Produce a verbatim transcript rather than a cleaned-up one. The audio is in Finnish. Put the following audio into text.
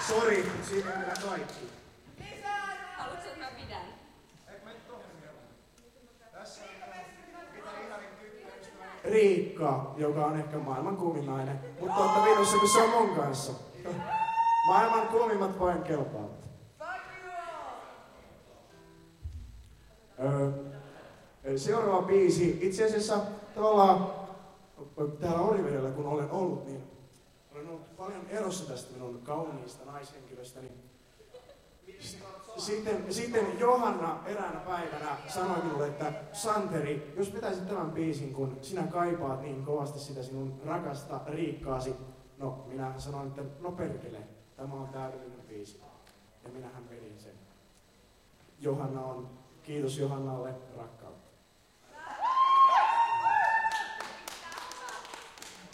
Sori, mutta siinä on vielä kaikki. Haluatko, että mä pidän? Riikka, joka on ehkä maailman kuumin nainen, mutta totta viidossa, kun se on mun kanssa. Maailman kuumimmat vain kelpaavat. Öö, seuraava biisi, itse asiassa tavallaan täällä Orivedellä kun olen ollut, niin olen ollut paljon erossa tästä minun kauniista naishenkilöstäni. Sitten, sitten Johanna eräänä päivänä sanoi minulle, että Santeri, jos vetäisit tämän biisin, kun sinä kaipaat niin kovasti sitä sinun rakasta Riikkaasi. No, minä sanoin, että no perkele, tämä on täydellinen biisi. Ja minähän vedin sen. Johanna on, kiitos Johannalle, rakkautta.